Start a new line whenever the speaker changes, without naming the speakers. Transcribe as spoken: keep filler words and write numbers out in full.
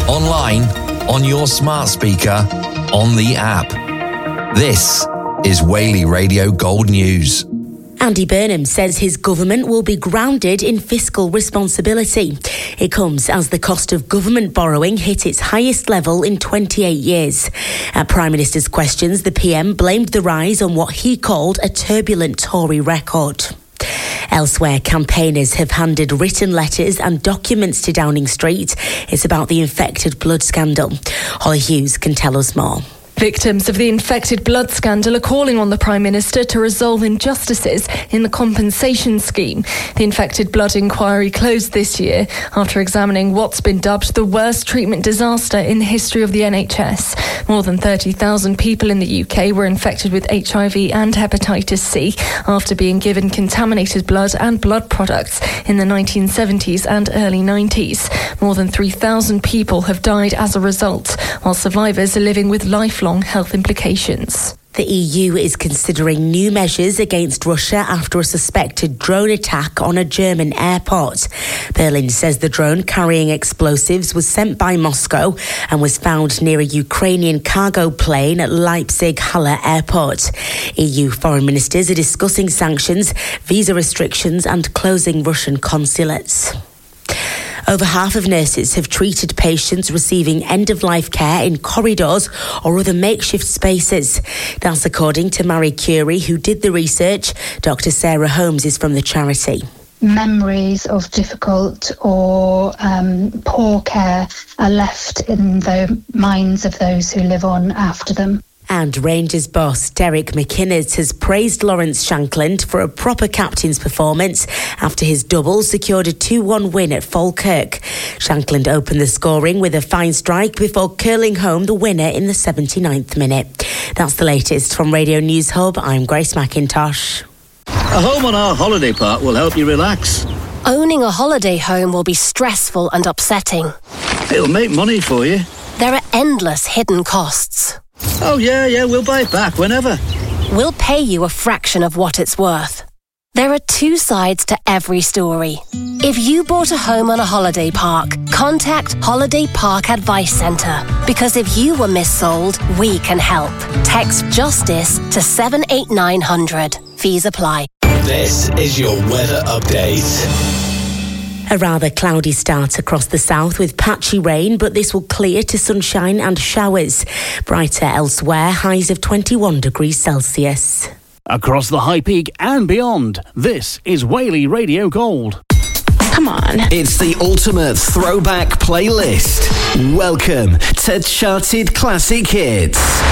online, on your smart speaker, on the app. This is Whaley Radio Gold News.
Andy Burnham says his government will be grounded in fiscal responsibility. It comes as the cost of government borrowing hit its highest level in twenty-eight years. At Prime Minister's questions, the P M blamed the rise on what he called a turbulent Tory record. Elsewhere, campaigners have handed written letters and documents to Downing Street. It's about the infected blood scandal. Holly Hughes can tell us more.
Victims of the infected blood scandal are calling on the Prime Minister to resolve injustices in the compensation scheme. The infected blood inquiry closed this year after examining what's been dubbed the worst treatment disaster in the history of the N H S. More than thirty thousand people in the U K were infected with H I V and hepatitis C after being given contaminated blood and blood products in the nineteen seventies and early nineties. More than three thousand people have died as a result, while survivors are living with lifelong health implications.
The E U is considering new measures against Russia after a suspected drone attack on a German airport. Berlin says the drone carrying explosives was sent by Moscow and was found near a Ukrainian cargo plane at Leipzig-Halle Airport. E U foreign ministers are discussing sanctions, visa restrictions and closing Russian consulates. Over half of nurses have treated patients receiving end-of-life care in corridors or other makeshift spaces. That's according to Marie Curie, who did the research. Doctor Sarah Holmes is from the charity.
Memories of difficult or um, poor care are left in the minds of those who live on after them.
And Rangers boss Derek McInnes has praised Lawrence Shankland for a proper captain's performance after his double secured a two one win at Falkirk. Shankland opened the scoring with a fine strike before curling home the winner in the seventy-ninth minute. That's the latest from Radio News Hub. I'm Grace McIntosh.
A home on our holiday park will help you relax.
Owning a holiday home will be stressful and upsetting.
It'll make money for you.
There are endless hidden costs.
Oh, yeah, yeah, we'll buy it back whenever.
We'll pay you a fraction of what it's worth. There are two sides to every story. If you bought a home on a holiday park, contact Holiday Park Advice Centre. Because if you were missold, we can help. Text JUSTICE to seven eight nine hundred. Fees apply.
This is your weather update.
A rather cloudy start across the south with patchy rain, but this will clear to sunshine and showers. Brighter elsewhere, highs of twenty-one degrees Celsius.
Across the High Peak and beyond, this is Whaley Radio Gold.
Come on.
It's the ultimate throwback playlist. Welcome to Charted Classic Hits.